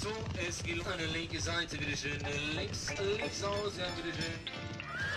So, es geht um eine linke Seite, bitteschön. Links aus, ja, bitteschön.